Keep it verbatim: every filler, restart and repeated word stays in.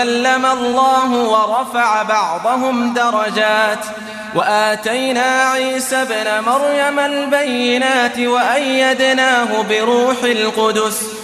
كلم الله ورفع بعضهم درجات وآتينا عيسى ابن مريم البينات وأيدناه بروح القدس